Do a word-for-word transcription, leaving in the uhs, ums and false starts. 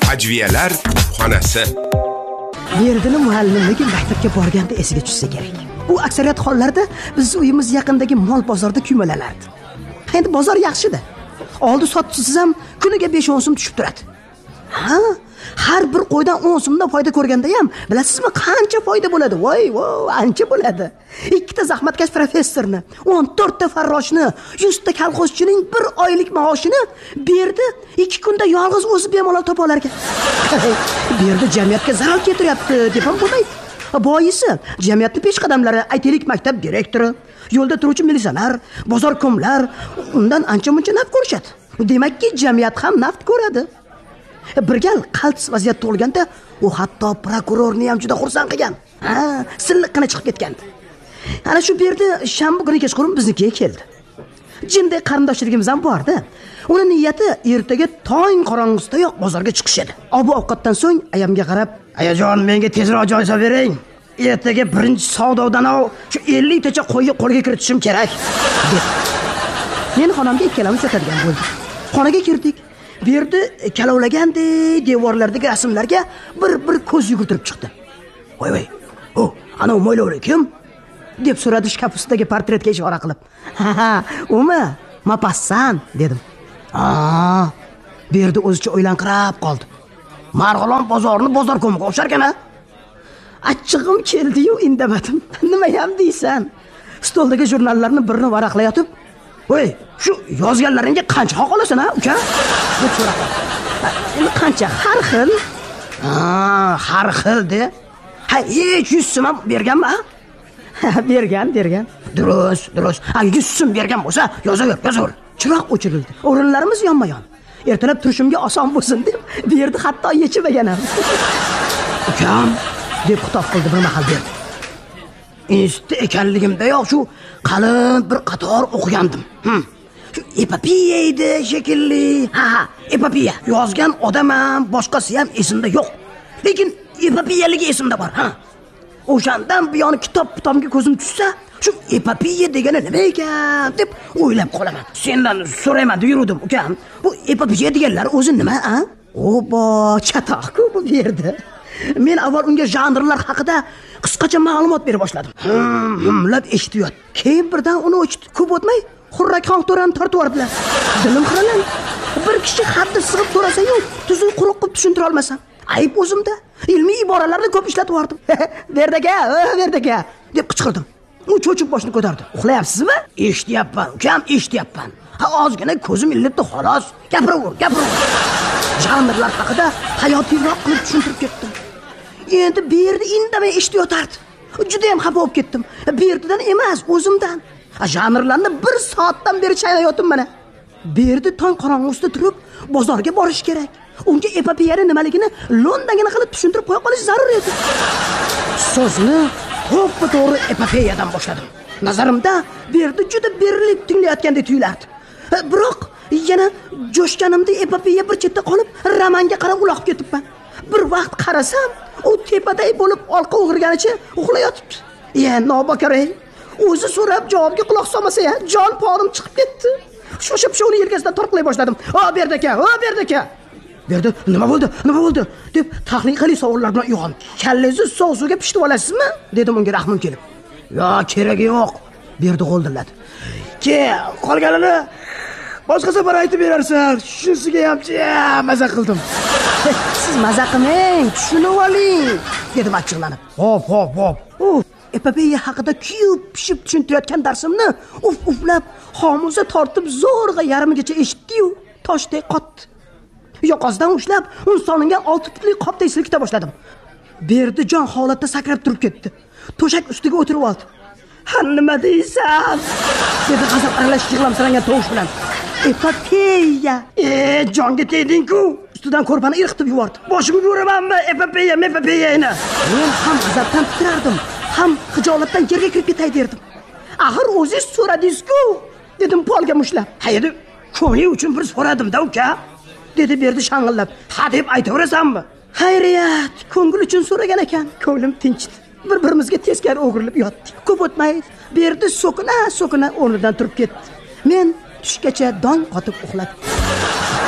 Ajviyalar xonasi. Berdini muallimligi maktabga borganda esiga tushsa kerak. U aksariyat hollarda biz uyimiz yaqindagi mol bozorda kuymalardi. Endi bozor yaxshi-da. Oldi sotchisiz ham kuniga besh o'n so'm tushib turadi. Ha, har bir qo'ydan o'n so'mdan foyda ko'rganda ham, bilasizmi qancha foyda bo'ladi? Voy, voy, ancha bo'ladi. Ikkita zahmatkash professorni, o'n to'rtta farroshni, yuzta kolxozchining bir oylik maoshini berdi, ikki kunda yolg'iz o'zi bemalol topa olar ekan. Berdi jamiyatga zarar keltiryapti deb ham bo'lmaydi. Boisi, jamiyatning peshqadamlari, aytaylik maktab direktori, yo'lda turuvchi milisalar, bozor komlar undan ancha-muncha naf ko'rishadi. Demakki, jamiyat ham naf ko'radi. Bir gal qaltis vaziyat tug'ilganda, u hatto prokurorni ham juda xursand qilgan. Ha, silliqqina chiqib ketgan. Ana shu yerda shanba kuni kechqurun biznikiga keldi. Jinday qarindoshligimiz ham bor-da. Uning niyati ertaga tong qorong'usidayoq bozorga chiqish edi. Obu ovqatdan so'ng ayamga qarab, "Ayajon, menga tezroq joy solib bering. Ertaga birinchi savdodan shu ellik tacha qo'yni qo'lga kiritishim kerak" dedi. Men xonamga ikkalamiz o'tadigan bo'ldik. Xonaga kirdik. Bu yerda kalovlagandek devorlardagi rasmlarga bir-bir ko'z yugurtirib chiqdi. "Voy voy. O, ana u mo'ylovli kim?" deb so'radi shkaf ustidagi portretga ishora qilib. "Ha ha, umi, Mapassan" dedim. "Aa", bu yerda o'zicha o'ylanqirab qoldi. "Marg'ilon bozorini bozor ko'miga o'xshar ekan-a?" Achchig'im keldi-yu indamadim. "Nima ham deysan?" Stoldagi jurnallarni birini varaqlayotib, "Voy, shu yozganlaringga qancha haq olasan, ha, uka?" deb so'radi. "Endi qancha? Har xil." "Ha, har xil de. Ha, hech yuz so'm ham berganmi, ha?" "Bergan, bergan." "Durust, durust. Ha, yuz so'm bergan bo'lsa, yozaver, yozaver." Chiroq o'chirildi. O'rinlarimiz yonma-yon. Ertalab turishimga oson bo'lsin deb, bu yerda hatto yechimaganam. "Ukam", deb xitob qildi bir mahal berdi. Institutda ekanligimda yo'q, shu qalin bir qator o'qigandim. Hm. Shu epopeya edi shekilli. Ha, ha, epopeya. Yozgan odam ham, boshqasi ham esimda yo'q. Lekin epopeyaligi esimda bor, ha. O'shandan buyoni kitob-kitobga ko'zim tushsa, shu epopeya degani nima ekan deb o'ylab qolaman. Sendan so'rayman deb yurdim, ukam. Bu epopeya deganlar o'zi nima, ha? Obo, chatoq-ku bu yerda. Men avval unga janrlar haqida qisqacha ma'lumot bera boshladim. Hum, humlab eshitiyot. Keyin birdan uni o'chdi. Ko'p o'tmay Xurrakxon to'rani tortib yubordilar. Dilim xiralandi. Bir kishi xatni sig'ib so'rasa-yu, tuzuk quruq qilib tushuntira olmasam. Ayb o'zimda. Ilmiy iboralarni ko'p ishlatib yubordim. "Berdaka, berdaka" deb qichqirdim. U cho'chib boshini ko'tardi. "Uxlayapsizmi?" "Eshityapman, ukam, eshityapman. Ha, ozgina ko'zim ilibdi, xolos. Gapiraver, gapiraver." Janrlar haqida hayotiyroq qilib tushuntirib ketdim. Endi bu yerda indamay eshitiyotardi. Juda ham xafa bo'lib ketdim. Bu yerdan emas, o'zimdan. Janrlarni bir soatdan beri chaynayotim mana. Bu yerda tong qorong'usida turib bozorga borish kerak. Unga epopeyani nimaligini Londongina qilib tushuntirib qo'ya qolish zarur edi. So'zni to'g'ri epopeyadan boshladim. Nazarimda bu yerda juda berilib tinglayotgandek tuyulardi. Biroq yana jo'shganimda epopeya bir chetda qolib, romanga qarab uloqib ketibman. Bir vaqt qarasam, u tepaday bo'lib orqa o'g'irganicha uxlayotibdi. "Ya, nobakar-ey. O'zi so'rab javobga quloq solmasa-ya, jon porim chiqib ketdi." Shoshib-shoshib uni yelkasidan tortqilay boshladim. "O, berdaka, o, berdaka." Berdi, "Nima bo'ldi? Nima bo'ldi?" deb tahliliy savollar bilan uyg'ondi. "Kallangizni sovuq suvga pishitib olasizmi?" dedim unga rahmim kelib. "Yo, keragi yo'q", berdi g'o'ldilladi. "Ke, qolganini boshqa safar aytib berarsan. Shunisiga hamchi maza qildim." "Siz maza qilmang, tushunib oling", dedim achchiqlanib. "Hop, hop, hop. Uf, epopeya haqida kuyib pishib tushuntirayotgan darsimni uf uflab, xomuza tortib zo'rg'a yarmigacha eshitdi-yu, toshdek qotdi. Yoqasidan ushlab, un solingan olti putli qopday silkita boshladim. Berdi jon holatda sakrab turib ketdi. To'shak ustiga o'tirib oldi. "Ha, nima deysan?" dedi g'azab aralash yig'lamsirangan tovush bilan. "Epopeya. E, jonga tegding-ku." Ustidan ko'rpani irqitib yubordi. "Boshimga uramanmi epopeya, mepopeyani?" Men ham g'azabdan titrardim, ham xijolatdan yerga kirib ketay derdim. "Axir o'zingiz so'radingiz-ku", dedim polga mushlab. "Haydi, ko'ngli uchun bir so'radim-da, uka", dedi berdi shang'illab. "Ha deb aytaverasanmi?" Xayriyat, ko'ngil uchun so'ragan ekan. Ko'nglim tinchdi. Bir-birimizga teskari o'girilib yotdik. Ko'p o'tmay berdi so'kina, so'kina o'rnidan turib ketdi. Men tushgacha dong qotib uxladim.